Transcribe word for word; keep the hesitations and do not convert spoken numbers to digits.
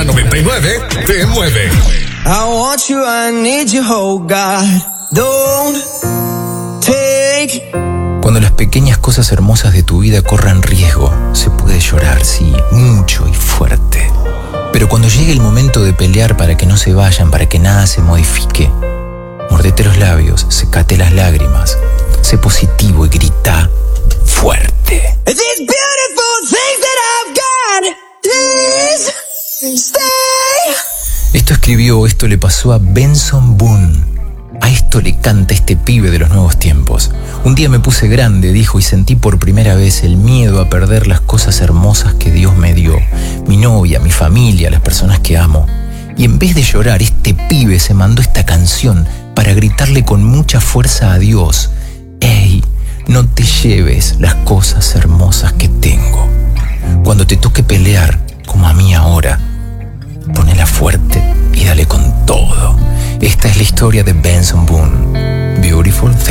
La noventa y nueve te mueve. I want you, I need you, oh God. Don't take. Cuando las pequeñas cosas hermosas de tu vida corran riesgo, se puede llorar, sí, mucho y fuerte. Pero cuando llegue el momento de pelear para que no se vayan, para que nada se modifique, mordete los labios, secate las lágrimas, sé positivo y grita fuerte. These beautiful things that I've got, please stay. Esto escribió, esto le pasó a Benson Boone. A esto le canta este pibe de los nuevos tiempos. Un día me puse grande, dijo, y sentí por primera vez el miedo a perder las cosas hermosas que Dios me dio. Mi novia, mi familia, las personas que amo. Y en vez de llorar, este pibe se mandó esta canción para gritarle con mucha fuerza a Dios: ¡Ey, no te lleves las cosas hermosas que tengo! Cuando te toque pelear, como a mí ahora, ponela fuerte y dale con todo. Esta es la historia de Benson Boone. Beautiful Things.